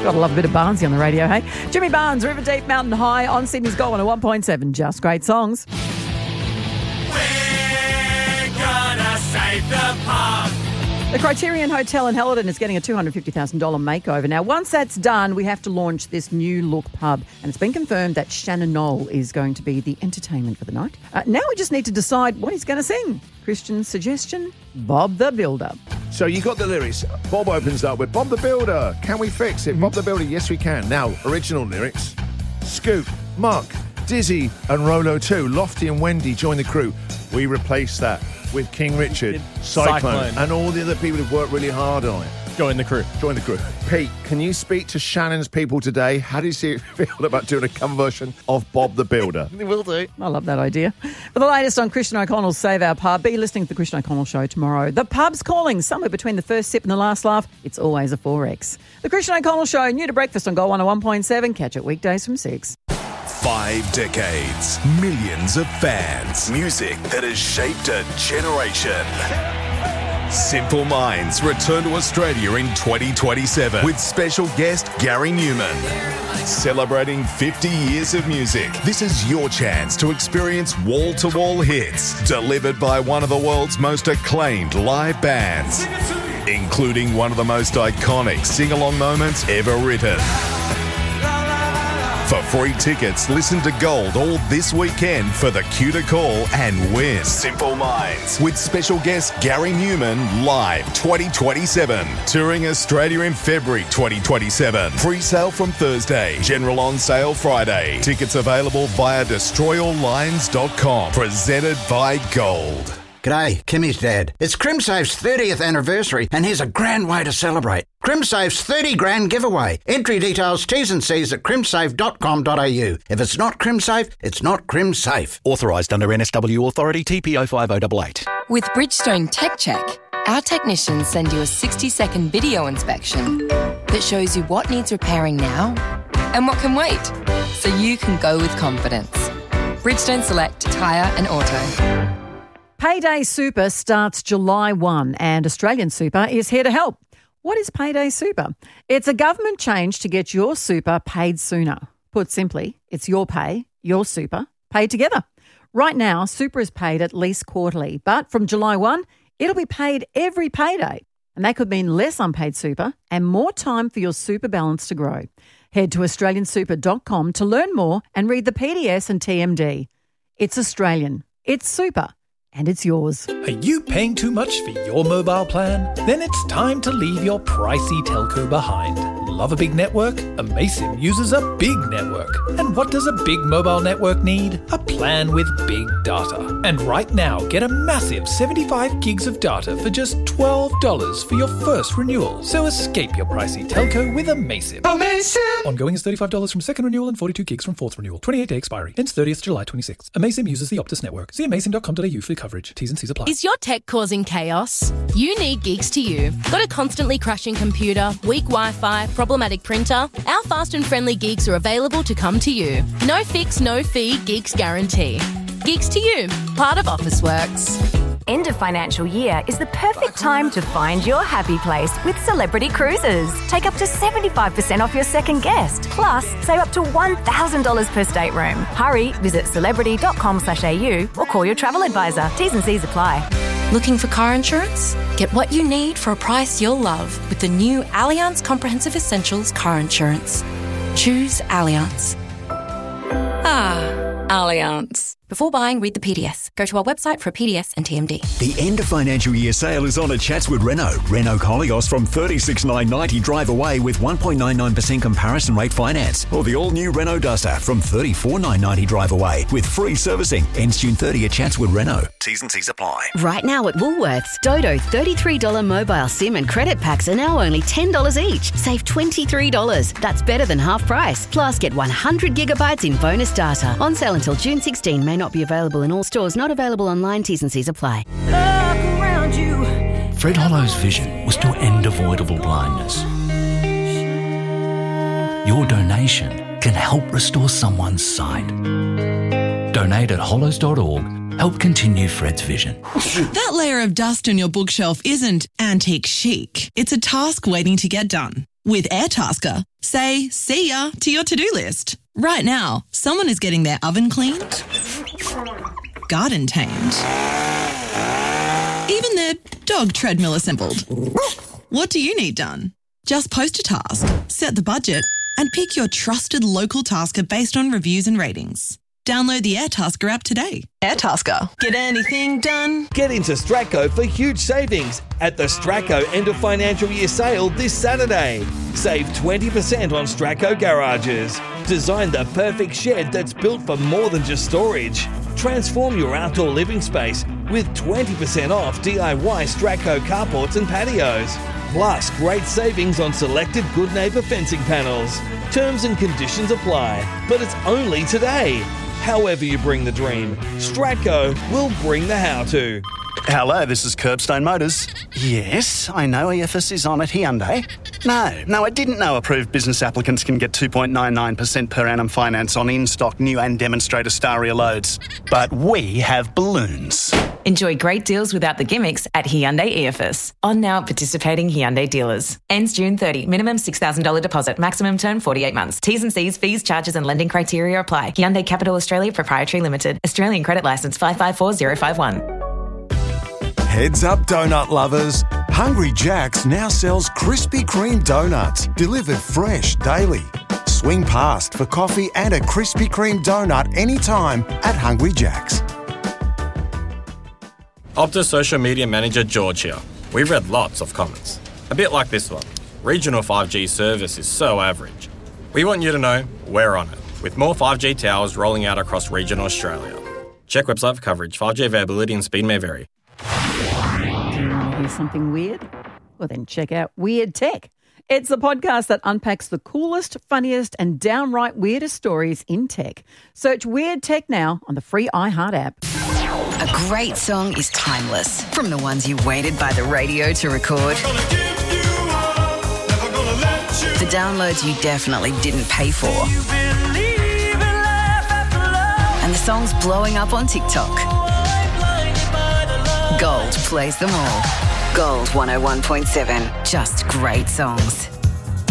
Gotta love a bit of Barnesy on the radio, hey? Jimmy Barnes, River Deep, Mountain High on Sydney's Gold 101.7. Just great songs. We're gonna save the pub. The Criterion Hotel in Helidon is getting a $250,000 makeover. Now, once that's done, we have to launch this new look pub. And it's been confirmed that Shannon Knoll is going to be the entertainment for the night. Now we just need to decide what he's going to sing. Christian's suggestion, Bob the Builder. So you got the lyrics. Bob opens up with Bob the Builder. Can we fix it? Bob the Builder, yes we can. Now, original lyrics. Scoop, Muck, Dizzy and Rolo too. Lofty and Wendy join the crew. We replace that with King Richard, Cyclone, and all the other people who've worked really hard on it. Join the crew. Join the crew. Pete, can you speak to Shannon's people today? How do you feel about doing a cover version of Bob the Builder? Will do. I love that idea. For the latest on Christian O'Connell's Save Our Pub, be listening to the Christian O'Connell Show tomorrow. The pub's calling. Somewhere between the first sip and the last laugh, it's always a 4X. The Christian O'Connell Show, new to breakfast on Gold 101.7. Catch it weekdays from 6. 5 decades, millions of fans, music that has shaped a generation. Simple Minds return to Australia in 2027 with special guest Gary Newman. Celebrating 50 years of music, this is your chance to experience wall-to-wall hits delivered by one of the world's most acclaimed live bands, including one of the most iconic sing-along moments ever written. For free tickets, listen to Gold all this weekend for the Cue to Call and win. Simple Minds with special guest Gary Newman live 2027. Touring Australia in February 2027. Pre-sale from Thursday. General on sale Friday. Tickets available via destroyallines.com. Presented by Gold. G'day, Kimmy's dad. It's CrimSafe's 30th anniversary and here's a grand way to celebrate. CrimSafe's 30 grand giveaway. Entry details, T's and C's at crimsafe.com.au. If it's not CrimSafe, it's not CrimSafe. Authorised under NSW Authority TPO 5088. With Bridgestone Tech Check, our technicians send you a 60-second video inspection that shows you what needs repairing now and what can wait, so you can go with confidence. Bridgestone Select Tyre and Auto. Payday Super starts July 1 and Australian Super is here to help. What is Payday Super? It's a government change to get your super paid sooner. Put simply, it's your pay, your super, paid together. Right now, super is paid at least quarterly, but from July 1, it'll be paid every payday. And that could mean less unpaid super and more time for your super balance to grow. Head to australiansuper.com to learn more and read the PDS and TMD. It's Australian. It's super. And it's yours. Are you paying too much for your mobile plan? Then it's time to leave your pricey telco behind. Love a big network? Amaysim uses a big network. And what does a big mobile network need? A plan with big data. And right now, get a massive 75 gigs of data for just $12 for your first renewal. So escape your pricey telco with Amaysim. Amaysim! Ongoing is $35 from second renewal and 42 gigs from fourth renewal. 28-day expiry. Ends 30th July 26. Amaysim uses the Optus network. See amaysim.com.au for coverage. T's and C's apply. Is your tech causing chaos? You need Gigs to You. Got a constantly crashing computer, weak Wi-Fi, problematic printer? Our fast and friendly gigs are available to come to you. No fix, no fee, gigs guarantee. Gigs to You, part of Officeworks. End of financial year is the perfect time to find your happy place with Celebrity Cruises. Take up to 75% off your second guest. Plus, save up to $1,000 per stateroom. Hurry, visit celebrity.com.au or call your travel advisor. T's and C's apply. Looking for car insurance? Get what you need for a price you'll love with the new Allianz Comprehensive Essentials car insurance. Choose Allianz. Allianz. Before buying, read the PDS. Go to our website for a PDS and TMD. The end of financial year sale is on at Chatswood Renault. Renault Koleos from $36,990 drive away with 1.99% comparison rate finance. Or the all-new Renault Duster from $34,990 drive away with free servicing. Ends June 30 at Chatswood Renault. T's and C's apply. Right now at Woolworths, Dodo $33 mobile SIM and credit packs are now only $10 each. Save $23. That's better than half price. Plus, get 100 gigabytes in bonus data. On sale until June 16. May not be available in all stores. Not available online. T's and C's apply. Look around you. Fred Hollow's vision was to end avoidable blindness. Your donation can help restore someone's sight. Donate at hollows.org. Help continue Fred's vision. That layer of dust on your bookshelf isn't antique chic. It's a task waiting to get done. With AirTasker, Say see ya to your to-do list. Right now, someone is getting their oven cleaned, garden tamed, even their dog treadmill assembled. What do you need done? Just post a task, set the budget, and pick your trusted local tasker based on reviews and ratings. Download the Airtasker app today. Airtasker. Get anything done? Get into Stratco for huge savings at the Stratco end of financial year sale this Saturday. Save 20% on Stratco garages. Design the perfect shed that's built for more than just storage. Transform your outdoor living space with 20% off DIY Stratco carports and patios. Plus, great savings on selected Good Neighbour fencing panels. Terms and conditions apply, but it's only today. However you bring the dream, Stratco will bring the how-to. Hello, this is Curbstone Motors. Yes, I know EFS is on at Hyundai. No, I didn't know approved business applicants can get 2.99% per annum finance on in-stock new and demonstrator Staria loads. But we have balloons. Enjoy great deals without the gimmicks at Hyundai EFS. On now at participating Hyundai dealers. Ends June 30. Minimum $6,000 deposit. Maximum term 48 months. T's and C's, fees, charges and lending criteria apply. Hyundai Capital Australia Proprietary Limited. Australian Credit Licence 554051. Heads up, donut lovers. Hungry Jack's now sells Krispy Kreme donuts, delivered fresh daily. Swing past for coffee and a Krispy Kreme donut anytime at Hungry Jack's. Optus Social Media Manager George here. We've read lots of comments. A bit like this one. Regional 5G service is so average. We want you to know we're on it, with more 5G towers rolling out across regional Australia. Check website for coverage. 5G availability and speed may vary. Do you want to hear something weird? Well, then check out Weird Tech. It's the podcast that unpacks the coolest, funniest and downright weirdest stories in tech. Search Weird Tech now on the free iHeart app. A great song is timeless. From the ones you waited by the radio to record, the downloads you definitely didn't pay for, and the songs blowing up on TikTok. Gold plays them all. Gold 101.7. Just great songs.